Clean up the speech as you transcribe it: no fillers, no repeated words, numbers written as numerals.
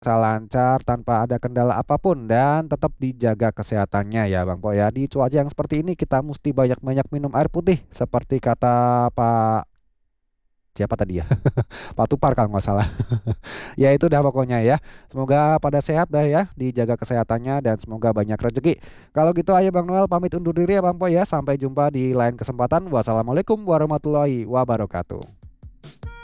lancar tanpa ada kendala apapun dan tetap dijaga kesehatannya ya Bang Po ya. Di cuaca yang seperti ini kita mesti banyak-banyak minum air putih seperti kata Pak siapa tadi ya? Pak Tupar kalau nggak salah. Ya itu dah pokoknya ya. Semoga pada sehat dah ya, dijaga kesehatannya dan semoga banyak rezeki. Kalau gitu ayo Bang Noel pamit undur diri ya Bang Po ya. Sampai jumpa di lain kesempatan. Wassalamualaikum warahmatullahi wabarakatuh.